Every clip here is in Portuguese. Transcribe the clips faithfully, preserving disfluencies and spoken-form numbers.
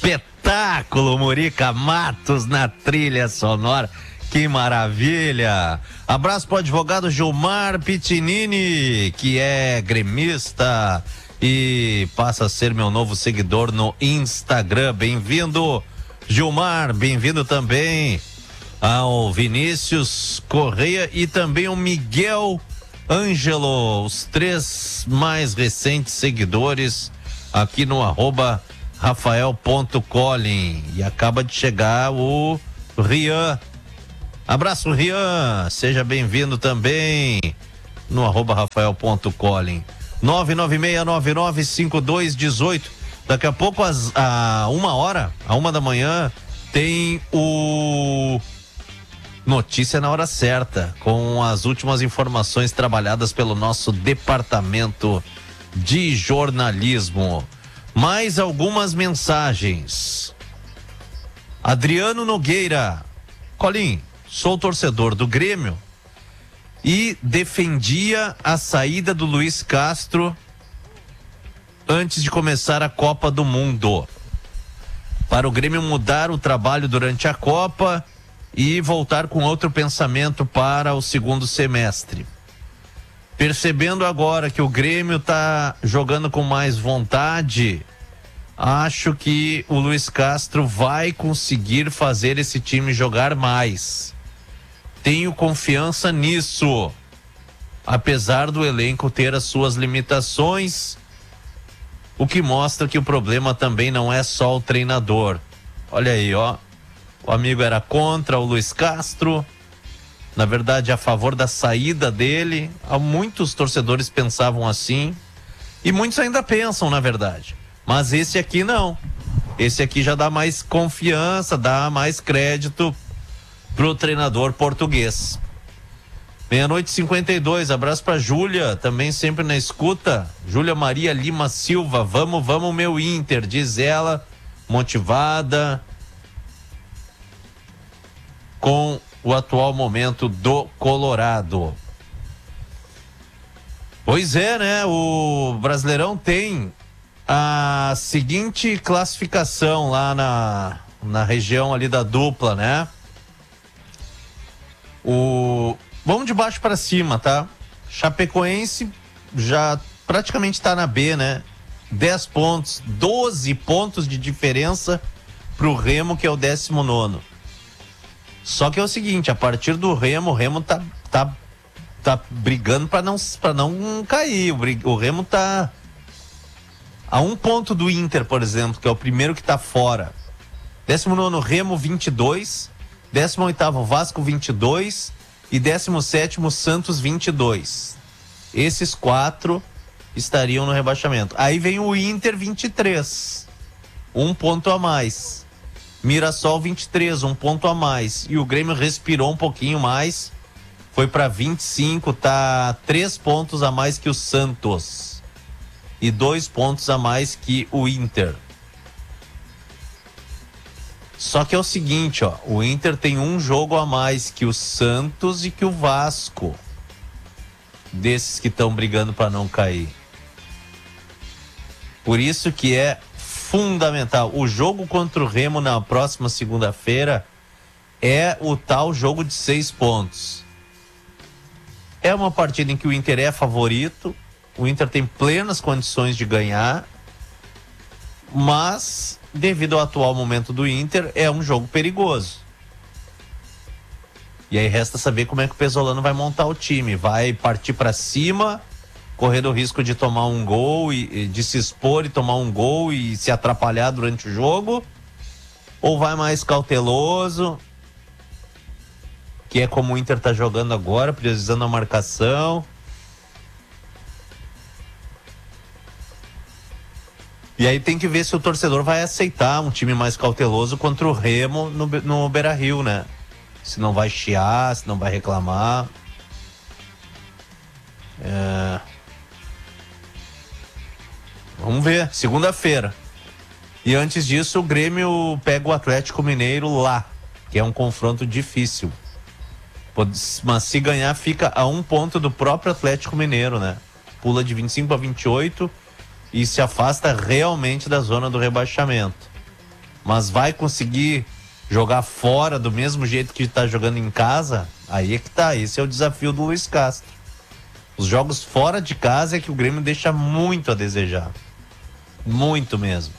espetáculo, Murica Matos na trilha sonora. Que maravilha! Abraço para o advogado Gilmar Pitinini, que é gremista e passa a ser meu novo seguidor no Instagram. Bem-vindo, Gilmar. Bem-vindo também ao Vinícius Correia e também o Miguel Ângelo, os três mais recentes seguidores aqui no arroba rafael.colin. E acaba de chegar o Rian. Abraço, Rian, seja bem-vindo também no arroba rafael.colin. nove nove seis nove nove cinco dois um oito. Daqui a pouco, às, a uma hora, a uma da manhã, tem o Notícia na Hora Certa, com as últimas informações trabalhadas pelo nosso departamento de jornalismo. Mais algumas mensagens. Adriano Nogueira. Colim, sou torcedor do Grêmio e defendia a saída do Luiz Castro antes de começar a Copa do Mundo, para o Grêmio mudar o trabalho durante a Copa e voltar com outro pensamento para o segundo semestre. Percebendo agora que o Grêmio está jogando com mais vontade, acho que o Luiz Castro vai conseguir fazer esse time jogar mais. Tenho confiança nisso, apesar do elenco ter as suas limitações, o que mostra que o problema também não é só o treinador. Olha aí, ó, o amigo era contra o Luiz Castro, na verdade a favor da saída dele. Muitos torcedores pensavam assim e muitos ainda pensam, na verdade, mas esse aqui não. Esse aqui já dá mais confiança, dá mais crédito pro treinador português. Meia-noite e cinquenta e dois, abraço pra Júlia, também sempre na escuta. Júlia Maria Lima Silva, vamos, vamos meu Inter, diz ela, motivada com o atual momento do Colorado. Pois é, né? O Brasileirão tem a seguinte classificação lá na, na região ali da dupla, né? O... Vamos de baixo para cima, tá? Chapecoense já praticamente tá na B, né? dez pontos, doze pontos de diferença pro Remo, que é o décimo nono. Só que é o seguinte, a partir do Remo, o Remo tá, tá, tá brigando para não, pra não cair. O, o Remo tá a um ponto do Inter, por exemplo, que é o primeiro que tá fora. décimo nono Remo, vinte e dois. décimo oitavo Vasco, vinte e dois. E décimo sétimo Santos, vinte e dois. Esses quatro estariam no rebaixamento. Aí vem o Inter, vinte e três. Um ponto a mais. Mirassol, vinte e três, um ponto a mais. E o Grêmio respirou um pouquinho mais. Foi para vinte e cinco, tá três pontos a mais que o Santos. E dois pontos a mais que o Inter. Só que é o seguinte, ó, o Inter tem um jogo a mais que o Santos e que o Vasco, desses que estão brigando para não cair. Por isso que é fundamental. O jogo contra o Remo na próxima segunda-feira é o tal jogo de seis pontos. É uma partida em que o Inter é favorito, o Inter tem plenas condições de ganhar, mas devido ao atual momento do Inter, é um jogo perigoso. E aí resta saber como é que o Pesolano vai montar o time. Vai partir para cima, correndo o risco de tomar um gol, e de se expor e tomar um gol e se atrapalhar durante o jogo? Ou vai mais cauteloso, que é como o Inter tá jogando agora, priorizando a marcação? E aí tem que ver se o torcedor vai aceitar um time mais cauteloso contra o Remo no, no Beira-Rio, né? Se não vai chiar, se não vai reclamar. É... Vamos ver, segunda-feira. E antes disso, o Grêmio pega o Atlético Mineiro lá, que é um confronto difícil. Mas se ganhar, fica a um ponto do próprio Atlético Mineiro, né? Pula de vinte e cinco para vinte e oito e se afasta realmente da zona do rebaixamento. mas vai conseguir jogar fora do mesmo jeito que está jogando em casa? Aí é que tá, esse é o desafio do Luiz Castro. Os jogos fora de casa é que o Grêmio deixa muito a desejar. Muito mesmo.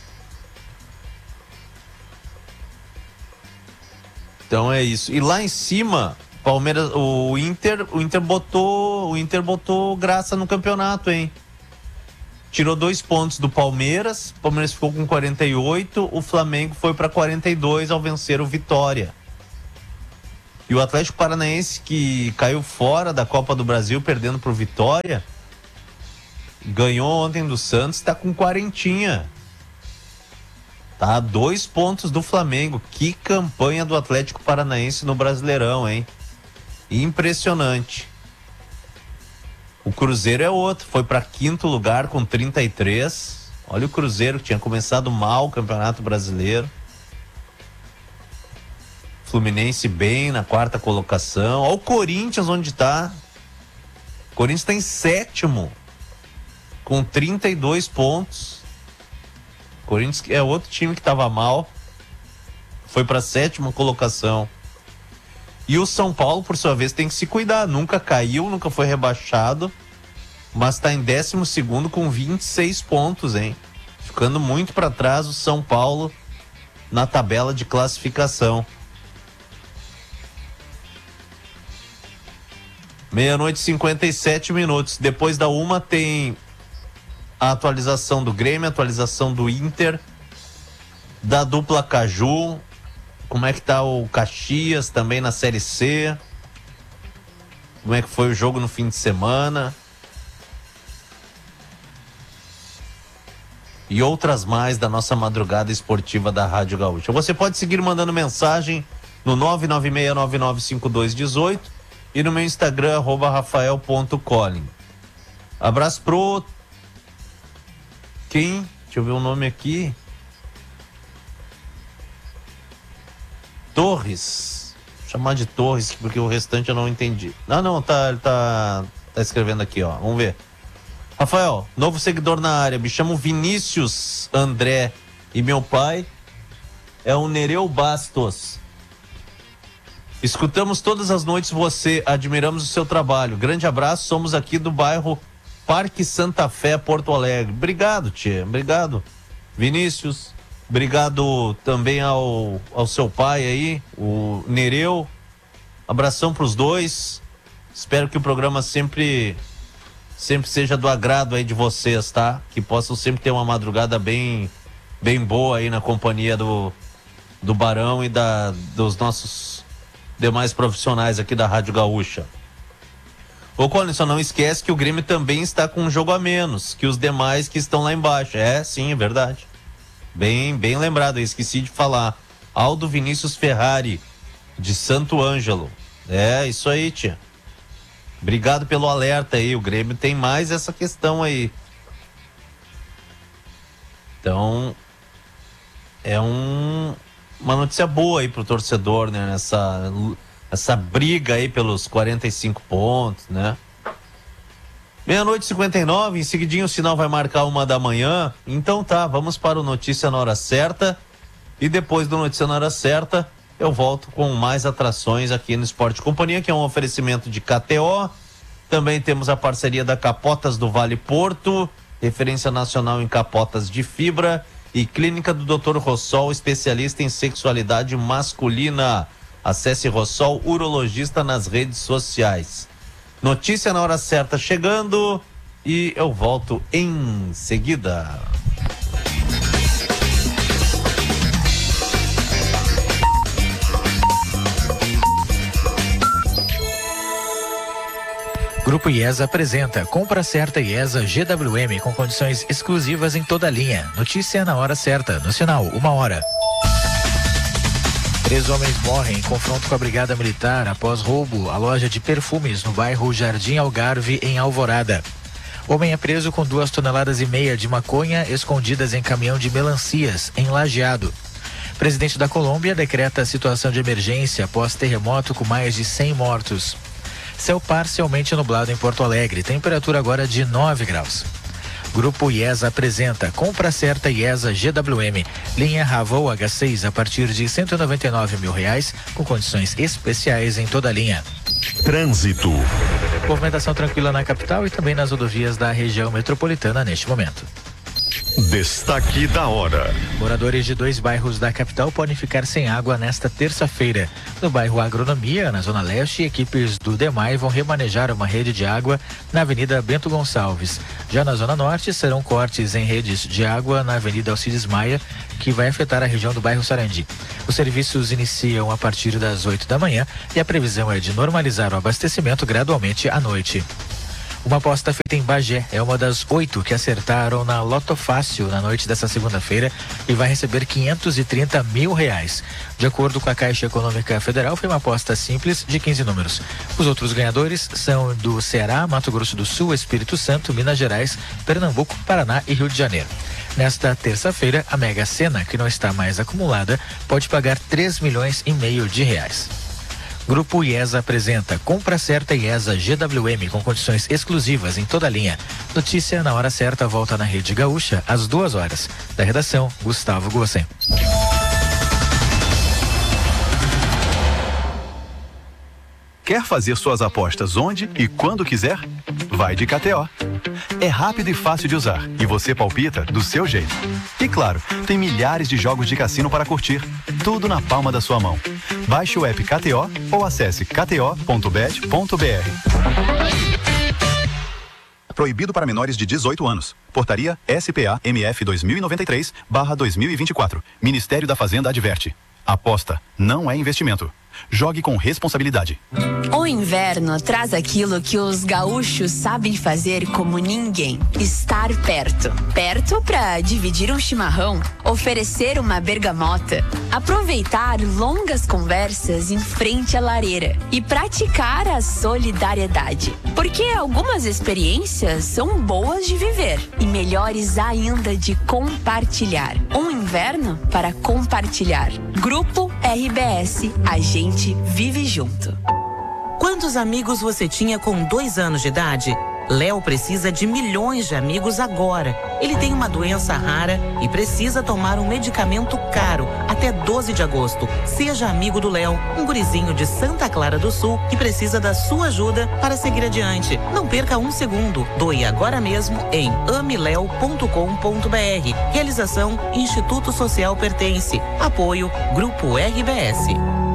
Então é isso. E lá em cima, Palmeiras, o Inter, o Inter botou, o Inter botou graça no campeonato, hein? Tirou dois pontos do Palmeiras, o Palmeiras ficou com quarenta e oito, o Flamengo foi para quarenta e dois ao vencer o Vitória. E o Atlético Paranaense, que caiu fora da Copa do Brasil, perdendo pro Vitória, ganhou ontem do Santos, tá com quarentinha. Tá a dois pontos do Flamengo. Que campanha do Atlético Paranaense no Brasileirão, hein? Impressionante. O Cruzeiro é outro, foi para quinto lugar com trinta e três. Olha o Cruzeiro, que tinha começado mal o Campeonato Brasileiro. Fluminense bem na quarta colocação. Olha o Corinthians onde tá. O Corinthians tá em sétimo com trinta e dois pontos. O Corinthians é outro time que tava mal. Foi para sétima colocação. E o São Paulo, por sua vez, tem que se cuidar. Nunca caiu, nunca foi rebaixado, mas está em décimo segundo com vinte e seis pontos, hein? Ficando muito para trás o São Paulo na tabela de classificação. Meia-noite e cinquenta e sete minutos. Depois da uma tem a atualização do Grêmio, a atualização do Inter, da dupla Caju. Como é que tá o Caxias também na Série C? Como é que foi o jogo no fim de semana? E outras mais da nossa madrugada esportiva da Rádio Gaúcha. Você pode seguir mandando mensagem no nove nove seis nove nove cinco dois um oito e no meu Instagram, arroba rafael ponto colin. Abraço pro... Quem? Deixa eu ver o nome aqui. Torres, vou chamar de Torres porque o restante eu não entendi. Não, não, tá, ele tá, tá escrevendo aqui, ó, vamos ver. Rafael, novo seguidor na área, me chamo Vinícius André e meu pai é o Nereu Bastos. Escutamos todas as noites você, admiramos o seu trabalho. Grande abraço, somos aqui do bairro Parque Santa Fé, Porto Alegre. Obrigado, tia, obrigado, Vinícius. Obrigado também ao, ao seu pai aí, o Nereu. Abração para os dois. Espero que o programa sempre, sempre seja do agrado aí de vocês, tá? Que possam sempre ter uma madrugada bem, bem boa aí na companhia do, do Barão e da, dos nossos demais profissionais aqui da Rádio Gaúcha. Ô, Colin, só não esquece que o Grêmio também está com um jogo a menos que os demais que estão lá embaixo. É, sim, é verdade. Bem, bem lembrado, eu esqueci de falar. Aldo Vinícius Ferrari, de Santo Ângelo. É, isso aí, tia. Obrigado pelo alerta aí, o Grêmio tem mais essa questão aí. Então, é um, uma notícia boa aí pro torcedor, né? Essa, essa briga aí pelos quarenta e cinco pontos, né? Meia-noite e cinquenta e nove, em seguidinho o sinal vai marcar uma da manhã. Então tá, vamos para o Notícia na Hora Certa. E depois do Notícia na Hora Certa, eu volto com mais atrações aqui no Esporte Companhia, que é um oferecimento de K T O. Também temos a parceria da Capotas do Vale Porto, referência nacional em capotas de fibra. E Clínica do doutor Rossol, especialista em sexualidade masculina. Acesse Rossol Urologista nas redes sociais. Notícia na Hora Certa chegando e eu volto em seguida. Grupo IESA apresenta Compra Certa IESA G W M com condições exclusivas em toda a linha. Notícia na Hora Certa, no sinal, uma hora. Três homens morrem em confronto com a Brigada Militar após roubo à loja de perfumes no bairro Jardim Algarve, em Alvorada. Homem é preso com duas toneladas e meia de maconha escondidas em caminhão de melancias, em Lajeado. Presidente da Colômbia decreta situação de emergência após terremoto com mais de cem mortos. Céu parcialmente nublado em Porto Alegre, temperatura agora de nove graus. Grupo IESA apresenta Compra Certa IESA G W M. Linha Ravou H seis a partir de cento e noventa e nove mil reais, com condições especiais em toda a linha. Trânsito. Movimentação tranquila na capital e também nas rodovias da região metropolitana neste momento. Destaque da hora. Moradores de dois bairros da capital podem ficar sem água nesta terça-feira. No bairro Agronomia, na Zona Leste, equipes do DEMAI vão remanejar uma rede de água na Avenida Bento Gonçalves. Já na Zona Norte, serão cortes em redes de água na Avenida Alcides Maia, que vai afetar a região do bairro Sarandi. Os serviços iniciam a partir das oito da manhã e a previsão é de normalizar o abastecimento gradualmente à noite. Uma aposta feita em Bagé é uma das oito que acertaram na Loto Fácil na noite dessa segunda-feira e vai receber quinhentos e trinta mil reais. De acordo com a Caixa Econômica Federal, foi uma aposta simples de quinze números. Os outros ganhadores são do Ceará, Mato Grosso do Sul, Espírito Santo, Minas Gerais, Pernambuco, Paraná e Rio de Janeiro. Nesta terça-feira, a Mega Sena, que não está mais acumulada, pode pagar três milhões e meio de reais. Grupo IESA apresenta Compra Certa IESA G W M com condições exclusivas em toda a linha. Notícia na hora certa volta na Rede Gaúcha às duas horas. Da redação, Gustavo Gossen. Quer fazer suas apostas onde e quando quiser? Vai de K T O. É rápido e fácil de usar e você palpita do seu jeito. E claro, tem milhares de jogos de cassino para curtir. Tudo na palma da sua mão. Baixe o app K T O ou acesse k t o ponto bet ponto b r. Proibido para menores de dezoito anos. Portaria S P A M F dois mil e noventa e três barra dois mil e vinte e quatro. Ministério da Fazenda adverte. Aposta não é investimento. Jogue com responsabilidade. O inverno traz aquilo que os gaúchos sabem fazer como ninguém: estar perto. Perto para dividir um chimarrão, oferecer uma bergamota, aproveitar longas conversas em frente à lareira e praticar a solidariedade. Porque algumas experiências são boas de viver e melhores ainda de compartilhar. Um inverno para compartilhar. Grupo R B S, a gente vive junto. Quantos amigos você tinha com dois anos de idade? Léo precisa de milhões de amigos agora. Ele tem uma doença rara e precisa tomar um medicamento caro até doze de agosto. Seja amigo do Léo, um gurizinho de Santa Clara do Sul que precisa da sua ajuda para seguir adiante. Não perca um segundo. Doe agora mesmo em ame leo ponto com ponto b r. Realização Instituto Social Pertence. Apoio Grupo R B S.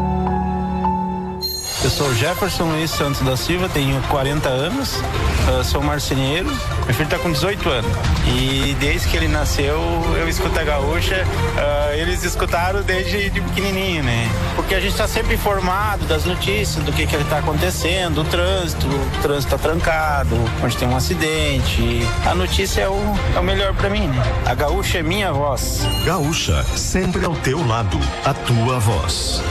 Eu sou Jefferson Luiz Santos da Silva, tenho quarenta anos, uh, sou marceneiro, meu filho está com dezoito anos e desde que ele nasceu eu escuto a Gaúcha, uh, eles escutaram desde de pequenininho, né? Porque a gente está sempre informado das notícias, do que que está acontecendo, o trânsito, o trânsito está trancado, onde tem um acidente, a notícia é o, é o melhor para mim, né? A Gaúcha é minha voz. Gaúcha, sempre ao teu lado, a tua voz.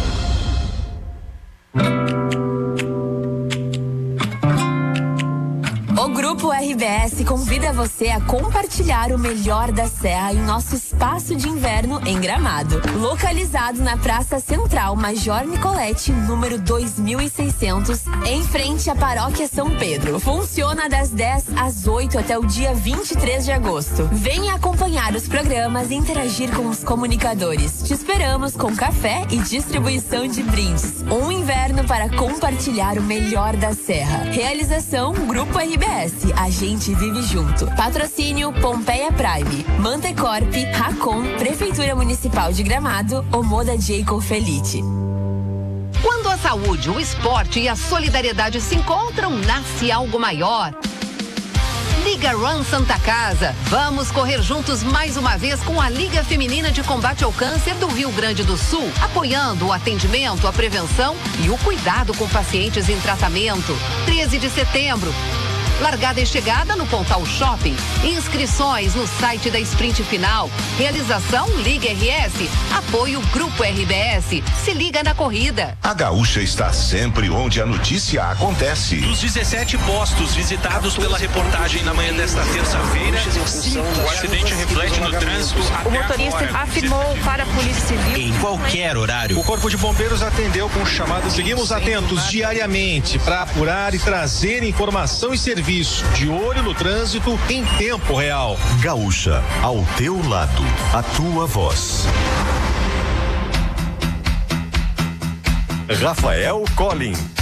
O Grupo R B S convida você a compartilhar o melhor da Serra em nosso espaço de inverno em Gramado. Localizado na Praça Central Major Nicolete, número dois mil e seiscentos, em frente à Paróquia São Pedro. Funciona das dez às oito até o dia vinte e três de agosto. Venha acompanhar os programas e interagir com os comunicadores. Te esperamos com café e distribuição de brindes. Um inverno para compartilhar o melhor da Serra. Realização Grupo R B S, a gente vive junto. Patrocínio Pompeia Prime, Mantecorp, Racon, Prefeitura Municipal de Gramado, Omoda Jacob Felite. Quando a saúde, o esporte e a solidariedade se encontram, nasce algo maior. Liga Run Santa Casa. Vamos correr juntos mais uma vez com a Liga Feminina de Combate ao Câncer do Rio Grande do Sul, apoiando o atendimento, a prevenção e o cuidado com pacientes em tratamento. treze de setembro. Largada e chegada no Pontal Shopping. Inscrições no site da Sprint Final. Realização Liga R S. Apoio Grupo R B S. Se liga na corrida. A Gaúcha está sempre onde a notícia acontece. Dos dezessete postos visitados pela reportagem na manhã desta terça-feira, o acidente reflete no trânsito. O motorista afirmou para a Polícia Civil. Em qualquer horário. O Corpo de Bombeiros atendeu com chamadas. Seguimos atentos diariamente para apurar e trazer informação e serviço serviço, de olho no trânsito em tempo real. Gaúcha, ao teu lado, a tua voz. Rafael Collin.